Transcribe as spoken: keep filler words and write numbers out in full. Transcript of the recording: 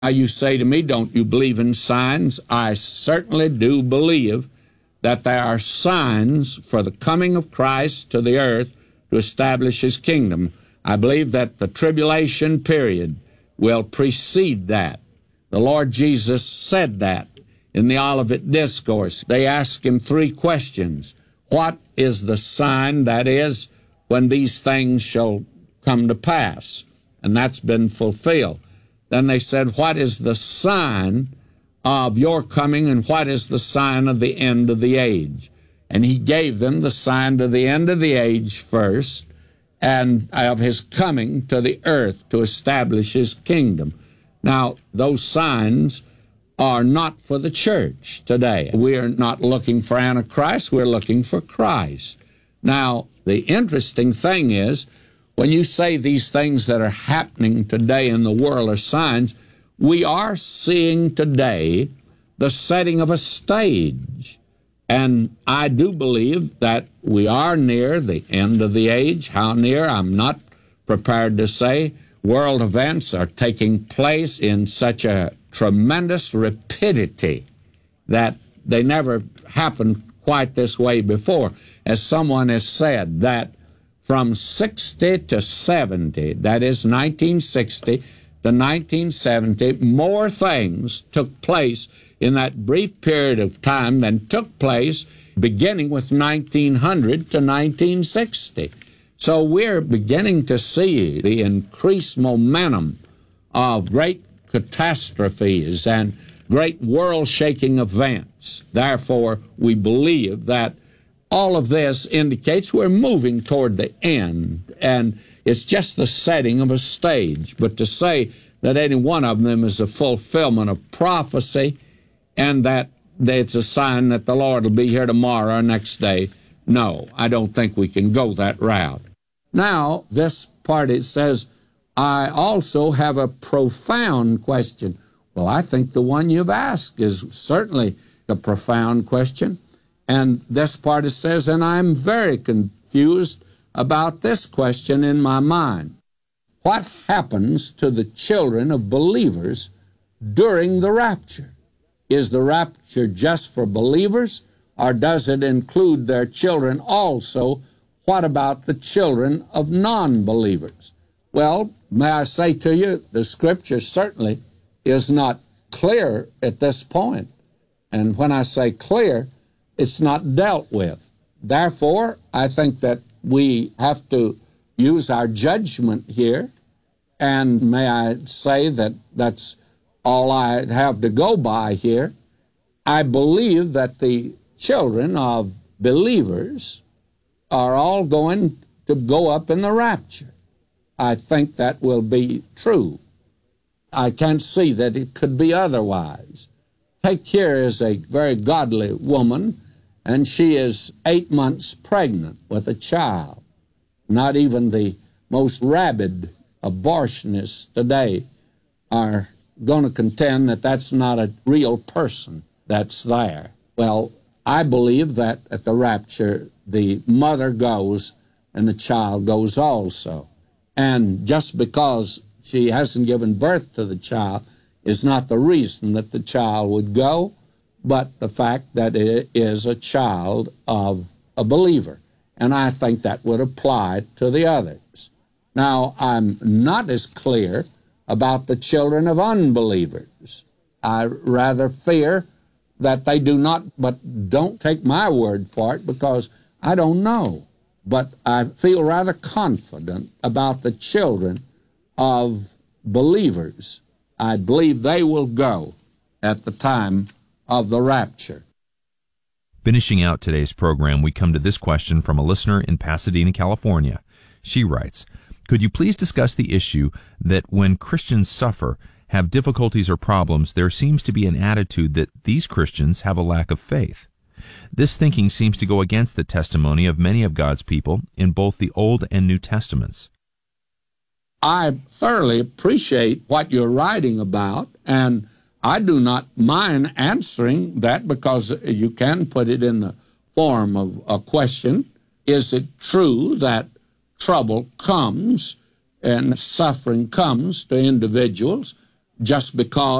Now you say to me, don't you believe in signs? I certainly do believe that there are signs for the coming of Christ to the earth to establish his kingdom. I believe that the tribulation period will precede that. The Lord Jesus said that in the Olivet Discourse. They asked him three questions. What is the sign, that is, when these things shall come to pass? And that's been fulfilled. Then they said, what is the sign of your coming, and what is the sign of the end of the age? And he gave them the sign of the end of the age first, and of his coming to the earth to establish his kingdom. Now, those signs are not for the church today. We are not looking for Antichrist, we're looking for Christ. Now, the interesting thing is, when you say these things that are happening today in the world are signs, we are seeing today the setting of a stage. And I do believe that we are near the end of the age. How near, I'm not prepared to say. World events are taking place in such a tremendous rapidity that they never happened quite this way before. As someone has said, that from sixty to seventy, that is nineteen sixty to nineteen seventy, more things took place in that brief period of time than took place beginning with nineteen hundred to nineteen sixty. So we're beginning to see the increased momentum of great catastrophes and great world-shaking events. Therefore, we believe that all of this indicates we're moving toward the end, and it's just the setting of a stage. But to say that any one of them is a fulfillment of prophecy and that it's a sign that the Lord will be here tomorrow or next day, no, I don't think we can go that route. Now, this part, it says, I also have a profound question. Well, I think the one you've asked is certainly a profound question. And this part, it says, and I'm very confused about this question in my mind. What happens to the children of believers during the rapture? Is the rapture just for believers, or does it include their children also? What about the children of non-believers? Well, may I say to you, the Scripture certainly is not clear at this point. And when I say clear, it's not dealt with. Therefore, I think that we have to use our judgment here, and may I say that that's all I have to go by here. I believe that the children of believers are all going to go up in the rapture. I think that will be true. I can't see that it could be otherwise. Take here is a very godly woman, and she is eight months pregnant with a child. Not even the most rabid abortionists today are going to contend that that's not a real person that's there. Well, I believe that at the rapture, the mother goes and the child goes also. And just because she hasn't given birth to the child is not the reason that the child would go, but the fact that it is a child of a believer. And I think that would apply to the others. Now, I'm not as clear about the children of unbelievers. I rather fear that they do not, but don't take my word for it because I don't know. But I feel rather confident about the children of believers. I believe they will go at the time of the rapture. Finishing out today's program, we come to this question from a listener in Pasadena, California. She writes, could you please discuss the issue that when Christians suffer, have difficulties or problems, there seems to be an attitude that these Christians have a lack of faith? This thinking seems to go against the testimony of many of God's people in both the Old and New Testaments. I thoroughly appreciate what you're writing about, and I do not mind answering that because you can put it in the form of a question. Is it true that trouble comes and suffering comes to individuals just because